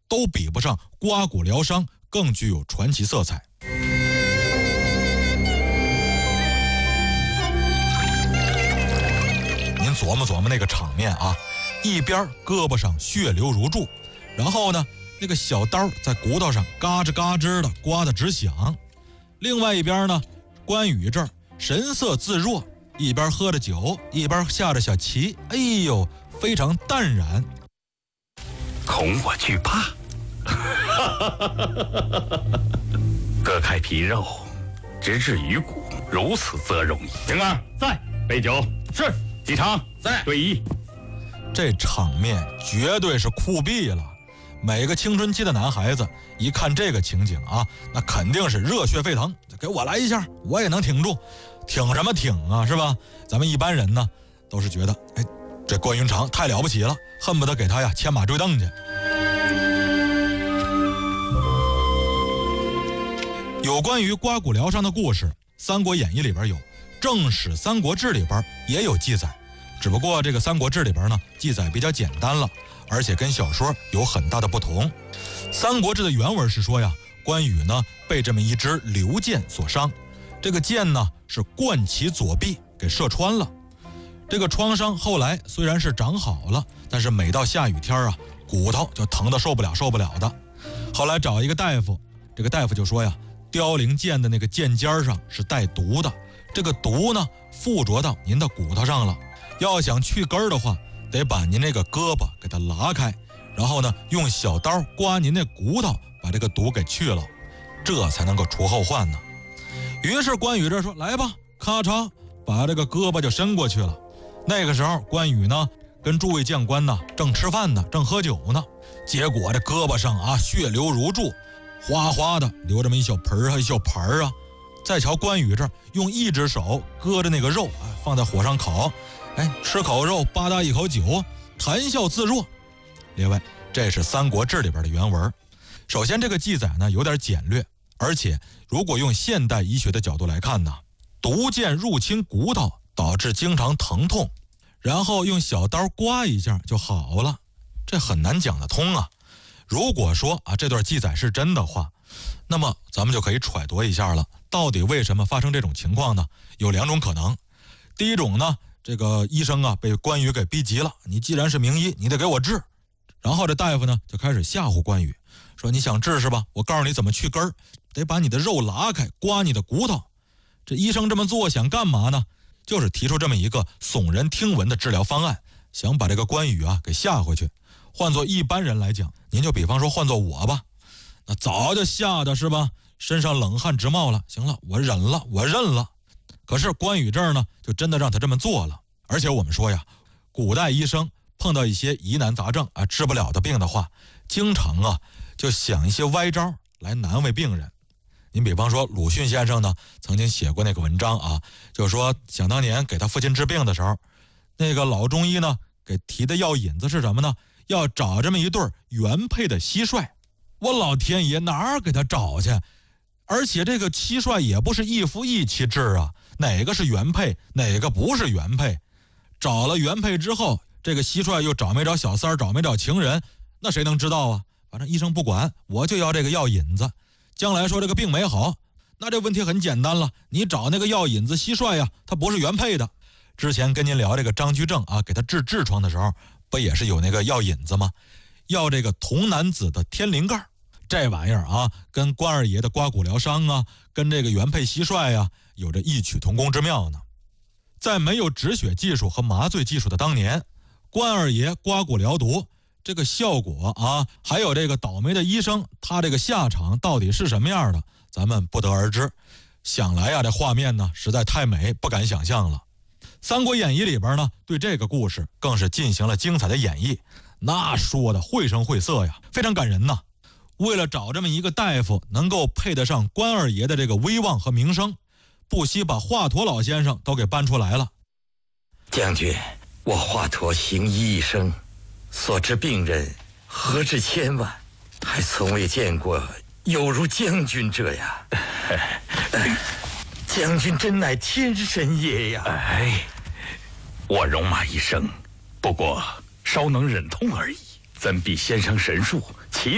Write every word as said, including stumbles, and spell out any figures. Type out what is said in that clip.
都比不上刮骨疗伤更具有传奇色彩。您琢磨琢磨那个场面啊，一边胳膊上血流如注，然后呢那个小刀在骨头上嘎吱嘎吱的刮得直响，另外一边呢关羽这儿神色自若，一边喝着酒一边下着小棋，哎呦非常淡然。 恐我惧怕，割开皮肉直至鱼骨，如此则容易。灵儿在，备酒。是。几场在，对一。 这场面绝对是酷毙了，每个青春期的男孩子一看这个情景啊，那肯定是热血沸腾，给我来一下我也能挺住。挺什么挺啊，是吧？咱们一般人呢都是觉得哎，这关云长太了不起了，恨不得给他呀牵马追灯去。有关于刮骨疗伤的故事，《三国演义》里边有，《正史三国志》里边也有记载，只不过这个《三国志》里边呢记载比较简单了，而且跟小说有很大的不同。《三国志》的原文是说呀，关羽呢被这么一支流箭所伤，这个箭呢是贯其左臂给射穿了。这个创伤后来虽然是长好了，但是每到下雨天啊，骨头就疼得受不了受不了的。后来找一个大夫，这个大夫就说呀，凋零箭的那个箭尖上是带毒的，这个毒呢附着到您的骨头上了，要想去根儿的话，得把您那个胳膊给它拉开，然后呢用小刀刮您那骨头，把这个毒给去了，这才能够除后患呢。于是关羽这说来吧，咔嚓把这个胳膊就伸过去了。那个时候关羽呢跟诸位将官呢正吃饭呢，正喝酒呢，结果这胳膊上啊血流如注，哗哗的流这么一小盆儿啊一小盆儿啊。再瞧关羽这儿用一只手搁着那个肉啊放在火上烤，哎，吃口肉吧嗒一口酒，谈笑自若。列位，这是《三国志》里边的原文。首先这个记载呢有点简略，而且如果用现代医学的角度来看呢，毒箭入侵骨头导致经常疼痛，然后用小刀刮一下就好了，这很难讲得通啊。如果说啊这段记载是真的话，那么咱们就可以揣度一下了，到底为什么发生这种情况呢？有两种可能。第一种呢，这个医生啊被关羽给逼急了，你既然是名医，你得给我治。然后这大夫呢就开始吓唬关羽，说你想治是吧？我告诉你怎么去根儿，得把你的肉拉开，刮你的骨头。这医生这么做想干嘛呢？就是提出这么一个耸人听闻的治疗方案，想把这个关羽啊给吓回去。换做一般人来讲，您就比方说换做我吧，那早就吓得是吧，身上冷汗直冒了。行了，我忍了，我认了。可是关羽这儿呢，就真的让他这么做了。而且我们说呀，古代医生碰到一些疑难杂症啊，治不了的病的话，经常啊就想一些歪招来难为病人。您比方说鲁迅先生呢曾经写过那个文章啊，就是说想当年给他父亲治病的时候，那个老中医呢给提的药引子是什么呢？要找这么一对原配的蟋蟀。我老天爷，哪儿给他找去？而且这个蟋蟀也不是一夫一妻制啊，哪个是原配，哪个不是原配？找了原配之后，这个蟋蟀又找没找小三儿，找没找情人，那谁能知道啊？反正医生不管，我就要这个药引子。将来说这个病没好，那这问题很简单了，你找那个药引子蟋蟀呀，它不是原配的。之前跟您聊这个张居正啊，给他治痔疮的时候，不也是有那个药引子吗？要这个童男子的天灵盖，这玩意儿啊，跟关二爷的刮骨疗伤啊，跟这个原配蟋蟀啊，有着异曲同工之妙呢。在没有止血技术和麻醉技术的当年，关二爷刮骨疗毒，这个效果啊，还有这个倒霉的医生，他这个下场到底是什么样的，咱们不得而知。想来啊，这画面呢实在太美，不敢想象了。《三国演义》里边呢，对这个故事更是进行了精彩的演绎，那说的绘声绘色呀，非常感人呐。为了找这么一个大夫能够配得上关二爷的这个威望和名声，不惜把华佗老先生都给搬出来了。 将军，我华佗行医一生，所治病人何止千万，还从未见过有如将军这样。将军真乃天神也呀！ 哎，我戎马一生，不过稍能忍痛而已，怎比先生神术？